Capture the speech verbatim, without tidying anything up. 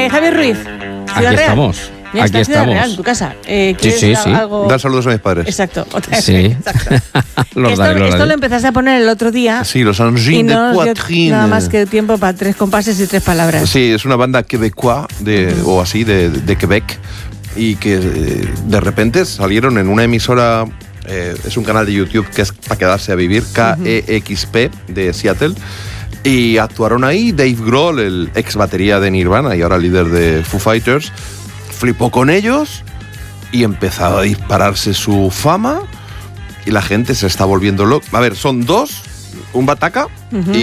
Eh, Javier Ruiz, Ciudad Aquí Real. estamos. Ya Aquí está Ciudad estamos. Real, en tu casa. Eh, Sí, sí, ¿quieres sí. algo? Dar saludos a mis padres. Exacto. Otra vez. Sí. Exacto. Los esto, daré, los esto daré. lo empezaste a poner el otro día. Sí, los y Engines de no nos dio Poitrine. nada más que tiempo para tres compases y tres palabras. Sí, es una banda quebecois de, uh-huh. o así de, de Quebec y que eh, de repente salieron en una emisora, eh, es un canal de YouTube que es para quedarse a vivir, K E X P de Seattle, y actuaron ahí. Dave Grohl, el ex batería de Nirvana y ahora líder de Foo Fighters, flipó con ellos y empezó a dispararse su fama y la gente se está volviendo loca. A ver, son dos, un bataca uh-huh. y